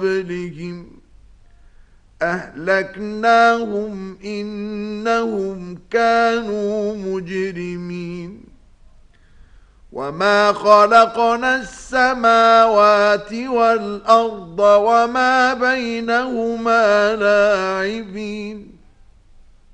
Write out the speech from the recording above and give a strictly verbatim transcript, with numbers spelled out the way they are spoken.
قبلهم أهلكناهم إنهم كانوا مجرمين وما خلقنا السماوات والأرض وما بينهما لاعبين